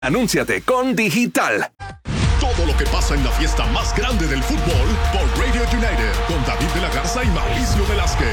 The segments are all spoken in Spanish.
Anúnciate con Digital. Todo lo que pasa en la fiesta más grande del fútbol por Radio United con David de la Garza y Mauricio Velázquez.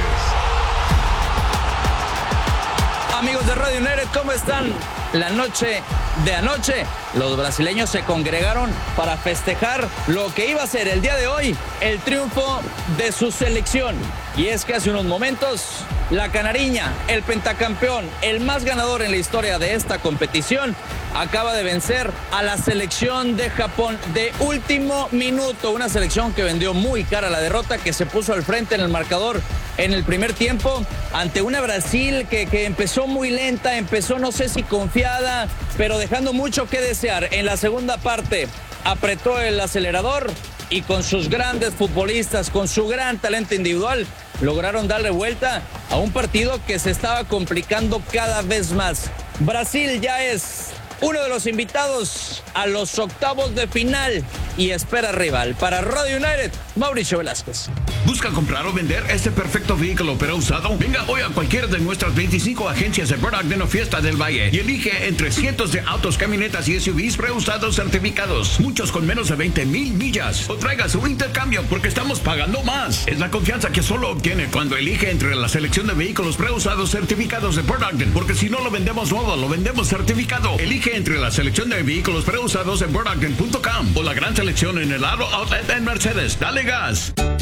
Amigos de Radio United, ¿cómo están? La noche de anoche, los brasileños se congregaron para festejar lo que iba a ser el día de hoy, el triunfo de su selección. Y es que hace unos momentos, la canariña, el pentacampeón, el más ganador en la historia de esta competición, acaba de vencer a la selección de Japón de último minuto. Una selección que vendió muy cara la derrota, que se puso al frente en el marcador en el primer tiempo ante una Brasil que empezó muy lenta, empezó no sé si confiada, pero dejando mucho que desear. En la segunda parte apretó el acelerador y con sus grandes futbolistas, con su gran talento individual, lograron darle vuelta a un partido que se estaba complicando cada vez más. Brasil ya es uno de los invitados a los octavos de final y espera rival. Para Radio United, Mauricio Velázquez. ¿Busca comprar o vender este perfecto vehículo pero usado? Venga hoy a cualquiera de nuestras 25 agencias de Bird Ogden o Fiesta del Valle y elige entre cientos de autos, camionetas y SUVs preusados certificados, muchos con menos de 20,000 millas. O traiga su intercambio porque estamos pagando más. Es la confianza que solo obtiene cuando elige entre la selección de vehículos preusados certificados de Bird Ogden, porque si no lo vendemos nuevo, lo vendemos certificado. Elige entre la selección de vehículos preusados en birdogden.com o la gran selección en el Aro Outlet en Mercedes. Dale gas.